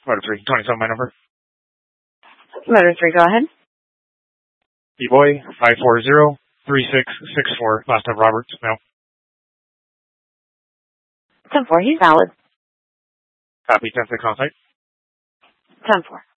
Motor 3, 27, my number. Motor 3, go ahead. D-Boy, 540-3664, last name Roberts, male. 10-4, he's valid. Copy, 10-6 on site. 10-4.